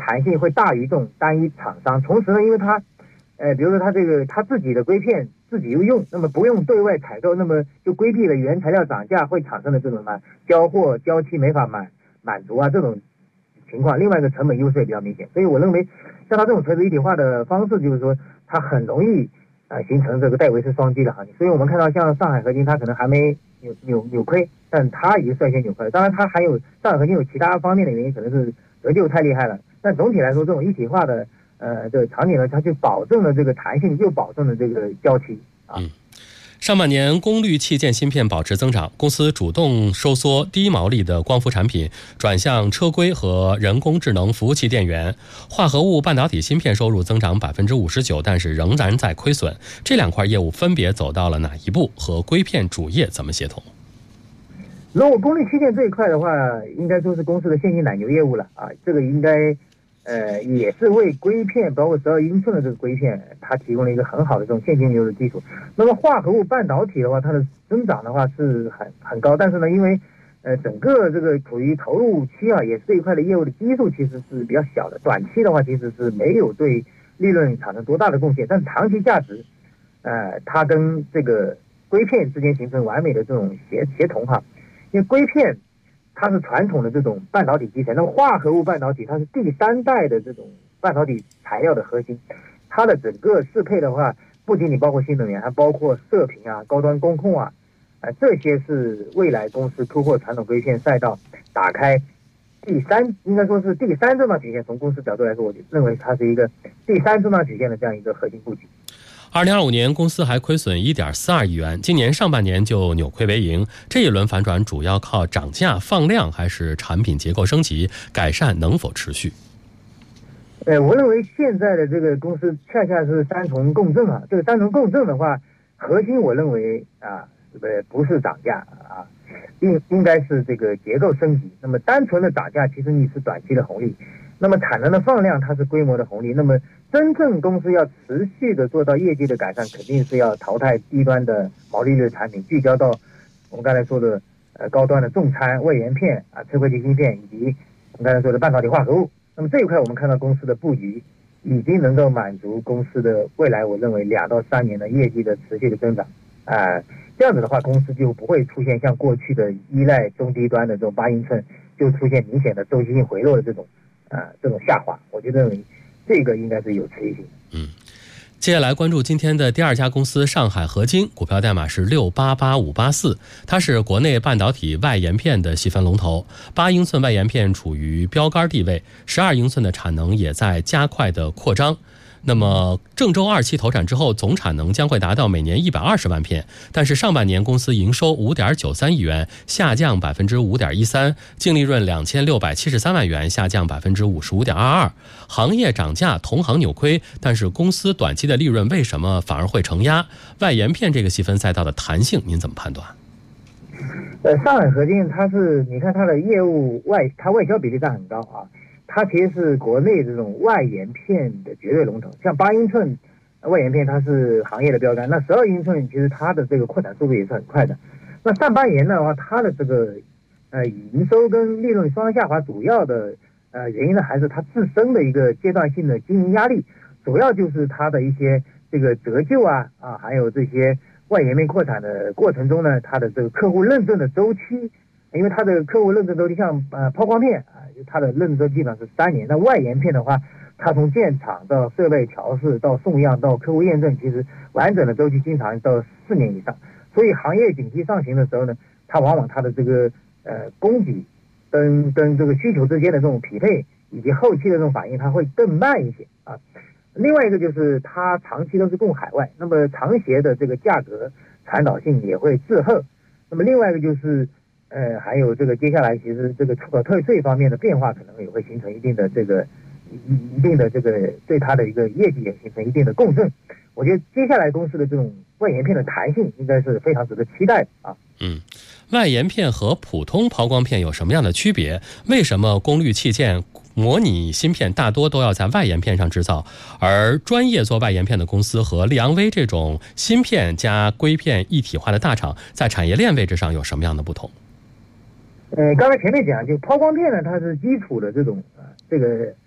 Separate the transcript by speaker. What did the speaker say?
Speaker 1: 弹性会大于这种单一厂商。同时呢，因为它比如说它自己的硅片自己又用，那么不用对外采购，那么就规避了原材料涨价会产生的这种交货交期没法满足啊这种情况。另外一个成本优势也比较明显，所以我认为像它这种垂直一体化的方式，就是说它很容易形成这个戴维斯双击的行情。所以我们看到像上海合金，它可能还没扭亏，但它已经率先扭亏了。当然它还有上海合金有其他方面的原因，可能是折旧太厉害了。但总体来说，这种一体化的这个场景呢，它就保证了这个弹性，又保证了这个交期啊。
Speaker 2: 上半年功率器件芯片保持增长，公司主动收缩低毛利的光伏产品，转向车规和人工智能服务器电源。化合物半导体芯片收入增长 59%， 但是仍然在亏损。这两块业务分别走到了哪一步？和硅片主业怎么协同？
Speaker 1: 如果功率器件这一块的话，应该说是公司的现金奶牛业务了啊，这个应该也是为硅片，包括12英寸的这个硅片，它提供了一个很好的这种现金流的基础。那么化合物半导体的话，它的增长的话是很高，但是呢，因为整个这个处于投入期啊，也是这一块的业务的基数其实是比较小的，短期的话其实是没有对利润产生多大的贡献，但是长期价值，它跟这个硅片之间形成完美的这种协同哈，因为硅片它是传统的这种半导体基材，那么化合物半导体它是第3代的这种半导体材料的核心，它的整个适配的话，不仅仅包括新能源，还包括射频啊、高端工控啊，这些是未来公司突破传统硅片赛道，打开应该说是第3重大曲线。从公司角度来说，我就认为它是一个第3重大曲线的这样一个核心布局。
Speaker 2: 2025年公司还亏损 1.42 亿元，今年上半年就扭亏为盈。这一轮反转主要靠涨价放量，还是产品结构升级改善能否持续？
Speaker 1: 我认为现在的这个公司恰恰是3重共振啊。这个3重共振的话，核心我认为不是涨价啊，应该是这个结构升级。那么单纯的涨价其实你是短期的红利，那么产能的放量它是规模的红利。那么真正公司要持续的做到业绩的改善，肯定是要淘汰低端的毛利率产品，聚焦到我们刚才说的高端的重餐、外延片啊、车规级芯片，以及我们刚才说的半导体化合物。那么这一块我们看到公司的布局已经能够满足公司的未来，我认为2到3年的业绩的持续的增长这样子的话，公司就不会出现像过去的依赖中低端的这种8英寸就出现明显的周期性回落的这种下滑。我就认为这个应该是有持续性的。
Speaker 2: 接下来关注今天的第2家公司上海合金，股票代码是688584，它是国内半导体外延片的细分龙头，8英寸外延片处于标杆地位，12英寸的产能也在加快的扩张。那么郑州2期投产之后，总产能将会达到每年120万片，但是上半年公司营收 5.93 亿元，下降 5.13%， 净利润2673万元，下降 55.22%。 行业涨价，同行扭亏，但是公司短期的利润为什么反而会承压？外延片这个细分赛道的弹性您怎么判断？
Speaker 1: 上海合金你看它的业务它外销比例占很高啊，它其实是国内这种外延片的绝对龙头。像8英寸外延片它是行业的标杆，那12英寸其实它的这个扩展速度也是很快的。那上半年的话，它的这个营收跟利润双下滑，主要的原因呢还是它自身的一个阶段性的经营压力，主要就是它的一些这个折旧还有这些外延片扩产的过程中呢，它的这个客户认证的周期，因为它的客户认证周期像抛光片它的认证基本上是3年，那外延片的话，它从建厂到设备调试到送样到客户验证，其实完整的周期经常到4年以上。所以行业景气上行的时候呢，它往往它的这个供给跟这个需求之间的这种匹配，以及后期的这种反应，它会更慢一些啊。另外一个就是它长期都是供海外，那么长协的这个价格传导性也会滞后。那么另外一个就是还有这个接下来其实这个出口退税方面的变化，可能也会形成一定的这个对它的一个业绩也形成一定的共振。我觉得接下来公司的这种外延片的弹性应该是非常值得期待啊。
Speaker 2: 外延片和普通抛光片有什么样的区别？为什么功率器件模拟芯片大多都要在外延片上制造，而专业做外延片的公司和利昂威这种芯片加硅片一体化的大厂，在产业链位置上有什么样的不同？
Speaker 1: 刚才前面讲，就抛光片呢，它是基础的这种这个